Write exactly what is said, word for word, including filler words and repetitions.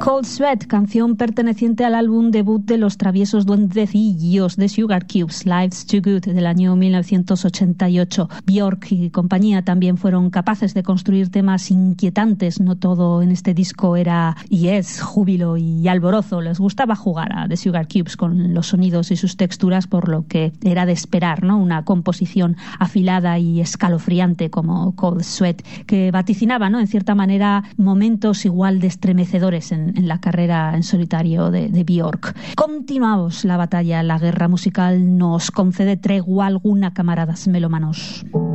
Cold Sweat, canción perteneciente al álbum debut de los traviesos duendecillos de Sugar Cubes, Life's Too Good, del año mil novecientos ochenta y ocho. Björk y compañía también fueron capaces de construir temas inquietantes. No todo en este disco era y es júbilo y alborozo. Les gustaba jugar a The Sugar Cubes con los sonidos y sus texturas, por lo que era de esperar, ¿no?, una composición afilada y escalofriante como Cold Sweat, que vaticinaba, ¿no?, en cierta manera momentos igual de estremecedores en en la carrera en solitario de, de Björk. Continuamos la batalla. La guerra musical nos concede tregua alguna, camaradas melómanos.